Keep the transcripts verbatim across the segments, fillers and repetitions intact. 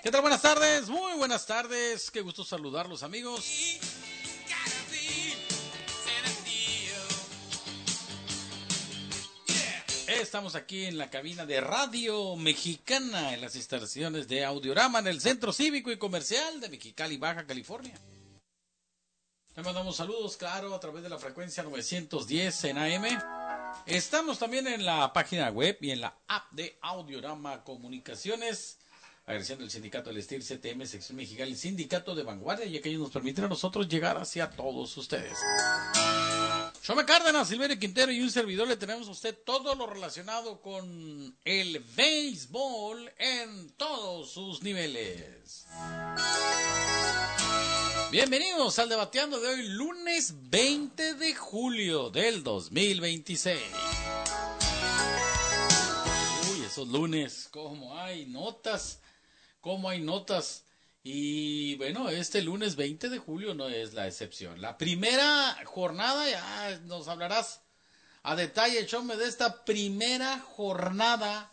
¿Qué tal? Buenas tardes, muy buenas tardes. Qué gusto saludarlos, amigos. Estamos aquí en la cabina de Radio Mexicana, en las instalaciones de Audiorama, en el Centro Cívico y Comercial de Mexicali, Baja California. Le mandamos saludos, claro, a través de la frecuencia novecientos diez en A M. Estamos también en la página web y en la app de Audiorama Comunicaciones. Agradeciendo al Sindicato del Estil C T M, Sección Mexicali, Sindicato de Vanguardia, ya que ellos nos permiten a nosotros llegar hacia todos ustedes. Xome Cárdenas, Silverio Quintero y un servidor le tenemos a usted todo lo relacionado con el béisbol en todos sus niveles. Bienvenidos al Debateando de hoy, lunes veinte de julio del dos mil veintiséis. Uy, esos lunes, cómo hay notas, cómo hay notas. Y bueno, este lunes veinte de julio no es la excepción. La primera jornada, ya nos hablarás a detalle, Chome, de esta primera jornada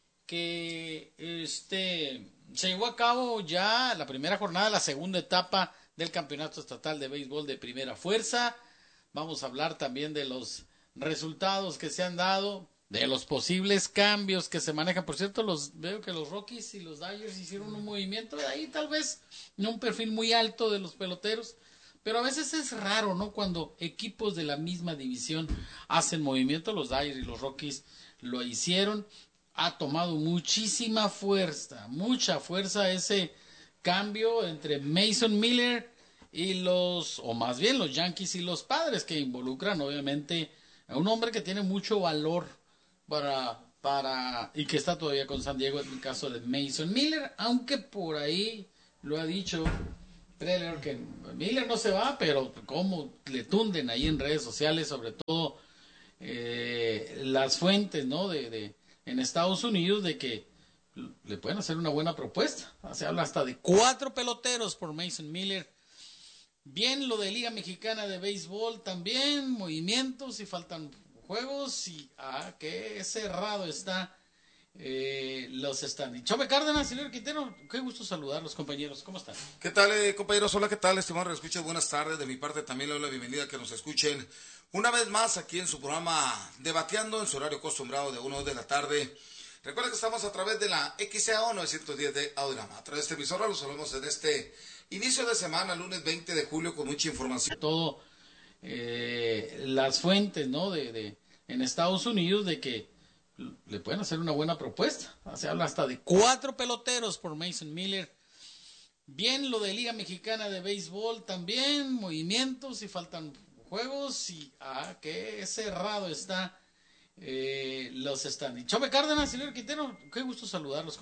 que este, se llevó a cabo ya, la primera jornada, la segunda etapa del Campeonato Estatal de Béisbol de Primera Fuerza. Vamos a hablar también de los resultados que se han dado, de los posibles cambios que se manejan. Por cierto, los veo que los Rockies y los Dodgers hicieron un movimiento de ahí, tal vez no un perfil muy alto de los peloteros, pero a veces es raro, ¿no? Cuando equipos de la misma división hacen movimiento. Los Dodgers y los Rockies lo hicieron. Ha tomado muchísima fuerza, mucha fuerza ese cambio entre Mason Miller y los, o más bien los Yankees y los Padres, que involucran obviamente a un hombre que tiene mucho valor para, para, y que está todavía con San Diego, en el caso de Mason Miller, aunque por ahí lo ha dicho Preller que Miller no se va, pero cómo le tunden ahí en redes sociales, sobre todo eh, las fuentes, ¿no? De, de en Estados Unidos, de que le pueden hacer una buena propuesta. Se habla hasta de cuatro peloteros por Mason Miller. Bien, lo de Liga Mexicana de Béisbol también, movimientos y faltan juegos y ah, qué cerrado está eh, los standings. Xome Cárdenas, señor Quintero, qué gusto saludarlos, compañeros, ¿cómo están? ¿Qué tal, eh, compañeros? Hola, ¿qué tal, estimados escuchas? Buenas tardes, de mi parte también le doy la bienvenida a que nos escuchen una vez más aquí en su programa Debateando, en su horario acostumbrado de una de la tarde. Recuerda que estamos a través de la X A O novecientos diez de Audiorama. A través de esta emisora los saludamos en este inicio de semana, lunes veinte de julio, con mucha información. Todo eh, las fuentes, ¿no? De, de en Estados Unidos, de que le pueden hacer una buena propuesta. Se habla hasta de cuatro peloteros por Mason Miller. Bien, lo de Liga Mexicana de Béisbol también, movimientos y faltan juegos y ah, qué cerrado está eh, los standings. Xome Cárdenas, señor Quintero, qué gusto saludarlos.